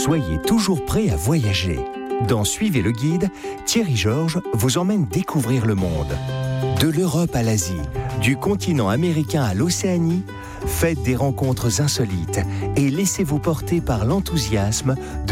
Soyez toujours prêt à voyager. Dans Suivez le guide, Thierry Georges vous emmène découvrir le monde. De l'Europe à l'Asie, du continent américain à l'Océanie, faites des rencontres insolites et laissez-vous porter par l'enthousiasme